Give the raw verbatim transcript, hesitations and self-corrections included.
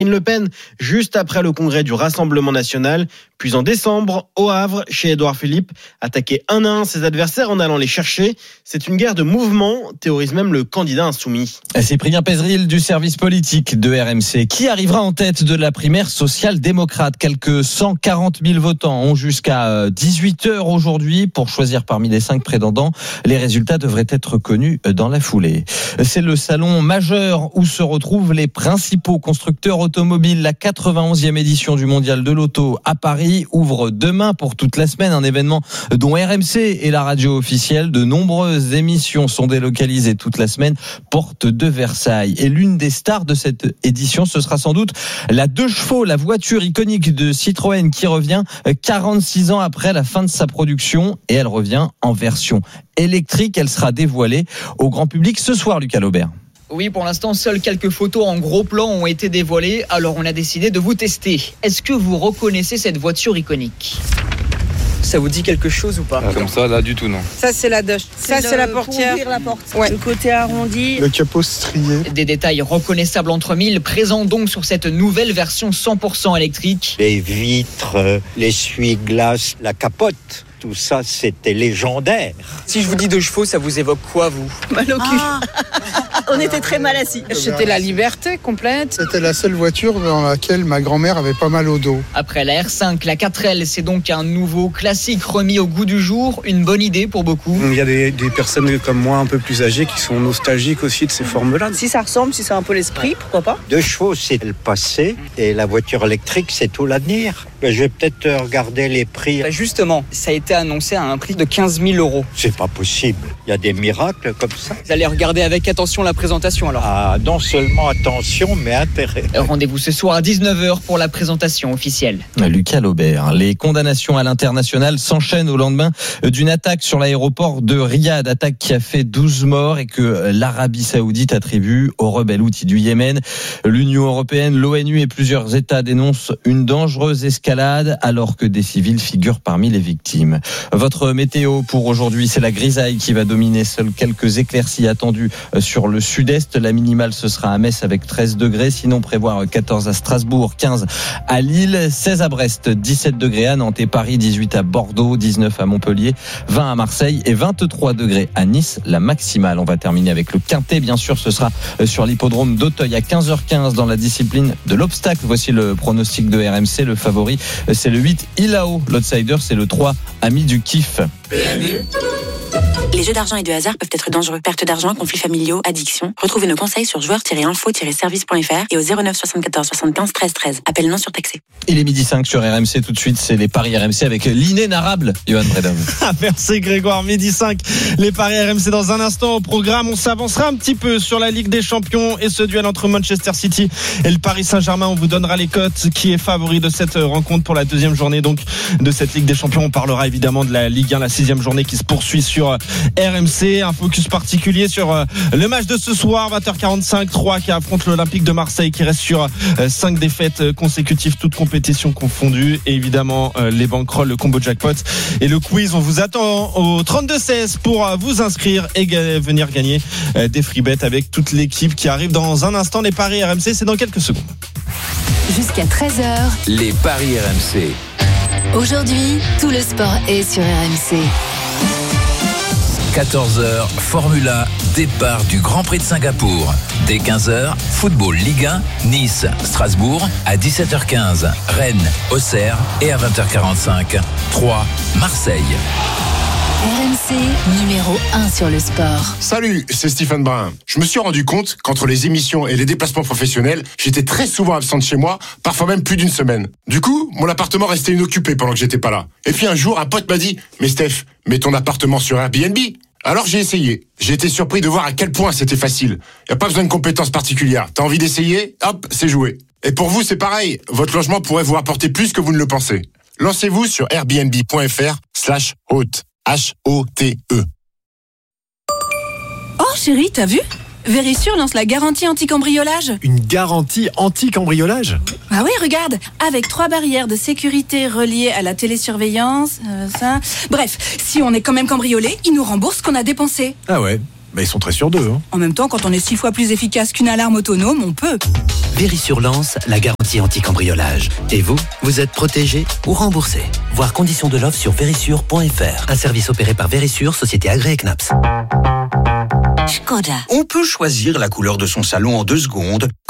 Marine Le Pen, juste après le congrès du Rassemblement national. Puis en décembre, au Havre, chez Édouard Philippe, attaquer un à un ses adversaires en allant les chercher. C'est une guerre de mouvement, théorise même le candidat insoumis. C'est Cyprien Pézeril du service politique de R M C. Qui arrivera en tête de la primaire social-démocrate ? Quelques cent quarante mille votants ont jusqu'à dix-huit heures aujourd'hui pour choisir parmi les cinq prétendants. Les résultats devraient être connus dans la foulée. C'est le salon majeur où se retrouvent les principaux constructeurs automobiles. La quatre-vingt-onzième édition du Mondial de l'Auto à Paris ouvre demain pour toute la semaine, un événement dont R M C est la radio officielle. De nombreuses émissions sont délocalisées toute la semaine, porte de Versailles. Et l'une des stars de cette édition, ce sera sans doute la deux chevaux, la voiture iconique de Citroën qui revient quarante-six ans après la fin de sa production, et elle revient en version électrique. Elle sera dévoilée au grand public ce soir, Lucas Laubert. Oui, pour l'instant, seules quelques photos en gros plan ont été dévoilées, alors on a décidé de vous tester. Est-ce que vous reconnaissez cette voiture iconique ? Ça vous dit quelque chose ou pas ? Ah, comme ça, là, du tout, non. Ça, c'est la Dodge. Ça, c'est, c'est la portière. Pour ouvrir la porte. Ouais. Le côté arrondi. Le capot strié. Des détails reconnaissables entre mille, présents donc sur cette nouvelle version cent pour cent électrique. Les vitres, l'essuie-glace, la capote. Tout ça, c'était légendaire. Si je vous dis deux chevaux, ça vous évoque quoi, vous ? Mal au cul. Ah. On était très mal assis. C'était la liberté complète. C'était la seule voiture dans laquelle ma grand-mère avait pas mal au dos. Après la R cinq, la quatre L, c'est donc un nouveau classique remis au goût du jour. Une bonne idée pour beaucoup. Il y a des, des personnes comme moi, un peu plus âgées, qui sont nostalgiques aussi de ces formes-là. Si ça ressemble, si c'est un peu l'esprit, pourquoi pas ? Deux chevaux, c'est le passé. Et la voiture électrique, c'est tout l'avenir. Je vais peut-être regarder les prix. Bah justement, ça a été annoncé à un prix de quinze mille euros. C'est pas possible. Il y a des miracles comme ça. Vous allez regarder avec attention la présentation alors. Ah, non seulement attention, mais intérêt. Rendez-vous ce soir à dix-neuf heures pour la présentation officielle. Lucas Laubert. Les condamnations à l'international s'enchaînent au lendemain d'une attaque sur l'aéroport de Riyad. Attaque qui a fait douze morts et que l'Arabie Saoudite attribue au rebelle houthi du Yémen. L'Union européenne, l'ONU et plusieurs États dénoncent une dangereuse escalade alors que des civils figurent parmi les victimes. Votre météo pour aujourd'hui, c'est la grisaille qui va dominer. Seuls quelques éclaircies attendues sur le sud-est. La minimale, ce sera à Metz avec treize degrés. Sinon, prévoir quatorze à Strasbourg, quinze à Lille, seize à Brest, dix-sept degrés à Nantes et Paris, dix-huit à Bordeaux, dix-neuf à Montpellier, vingt à Marseille et vingt-trois degrés à Nice, la maximale. On va terminer avec le quintet. Bien sûr, ce sera sur l'hippodrome d'Auteuil à quinze heures quinze dans la discipline de l'obstacle. Voici le pronostic de R M C. Le favori, c'est le huit, Ilao. L'outsider, c'est le trois, Ami du Kiff. Les jeux d'argent et de hasard peuvent être dangereux. Perte d'argent, conflits familiaux, addiction. Retrouvez nos conseils sur joueurs tiret info tiret service point f r et au zéro neuf soixante-quatorze soixante-quinze treize treize. Appel non surtaxé. Il est midi cinq sur R M C. Tout de suite, c'est les paris R M C avec l'inénarrable Johan Bredov. Merci Grégoire. Midi cinq, les paris R M C dans un instant au programme. On s'avancera un petit peu sur la Ligue des Champions et ce duel entre Manchester City et le Paris Saint-Germain. On vous donnera les cotes. Qui est favori de cette rencontre pour la deuxième journée donc de cette Ligue des Champions. On parlera évidemment de la Ligue un, la sixième journée qui se poursuit sur R M C. Un focus particulier sur le match de ce soir, vingt heures quarante-cinq, trois qui affronte l'Olympique de Marseille qui reste sur cinq défaites consécutives, toutes compétitions confondues. Et évidemment les bankrolls, le combo jackpot et le quiz. On vous attend au trente-deux seize pour vous inscrire et venir gagner des free bets avec toute l'équipe qui arrive dans un instant. Les paris R M C, c'est dans quelques secondes. Jusqu'à treize heures, les paris R M C. Aujourd'hui, tout le sport est sur R M C. quatorze heures, Formule un, départ du Grand Prix de Singapour. Dès quinze heures, football Ligue un, Nice, Strasbourg. À dix-sept heures quinze, Rennes, Auxerre. Et à vingt heures quarante-cinq, Troyes, Marseille. R M C, numéro un sur le sport. Salut, c'est Stephen Brun. Je me suis rendu compte qu'entre les émissions et les déplacements professionnels, j'étais très souvent absent de chez moi, parfois même plus d'une semaine. Du coup, mon appartement restait inoccupé pendant que j'étais pas là. Et puis un jour, un pote m'a dit « Mais Steph, mets ton appartement sur Airbnb !» Alors j'ai essayé. J'ai été surpris de voir à quel point c'était facile. Y a pas besoin de compétences particulières. T'as envie d'essayer ? Hop, c'est joué. Et pour vous, c'est pareil. Votre logement pourrait vous rapporter plus que vous ne le pensez. Lancez-vous sur airbnb.fr slash hôte. H O T E. Oh chérie, t'as vu ? Vérissure lance la garantie anti-cambriolage. Une garantie anti-cambriolage ? Ah oui, regarde, avec trois barrières de sécurité reliées à la télésurveillance, euh, ça... Bref, si on est quand même cambriolé, ils nous remboursent ce qu'on a dépensé. Ah ouais, bah ils sont très sûrs d'eux. Hein. En même temps, quand on est six fois plus efficace qu'une alarme autonome, on peut. Vérissure lance la garantie garantie anti-cambriolage. Et vous, vous êtes protégé ou remboursé. Voir conditions de l'offre sur verisure point f r. Un service opéré par Verisure, société agréée C N A P S. Skoda. On peut choisir la couleur de son salon en deux secondes.